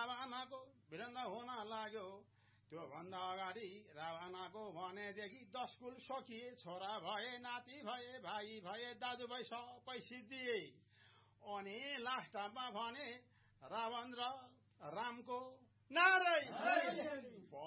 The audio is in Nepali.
रावणको भिडन्त हुन लाग्यो त्यो भन्दा अगाडि रावणको भनेदेखि 10 कुल सकिए छोरा भए नाति भए भाइ भए दाजुभाइ सबै सिद्धिए अनि लास्टमा भने रावण र रामको नारै